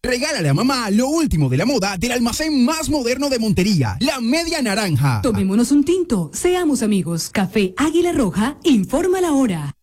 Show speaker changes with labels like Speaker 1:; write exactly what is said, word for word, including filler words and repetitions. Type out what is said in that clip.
Speaker 1: Regálale a mamá lo último de la moda del almacén más moderno de Montería, La Media Naranja.
Speaker 2: Tomémonos un tinto, seamos amigos. Café Águila Roja, informa la hora.